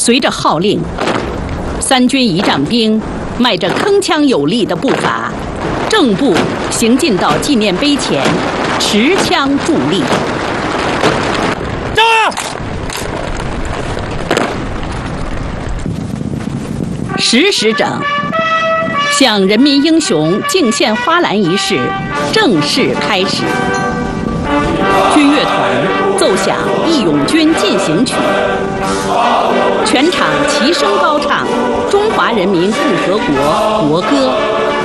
随着号令，三军仪仗兵迈着铿锵有力的步伐，正步行进到纪念碑前，持枪伫立。10时整，向人民英雄敬献花篮仪式正式开始。军乐团奏响《义勇军进行曲》，全场齐声高唱中华人民共和国国歌。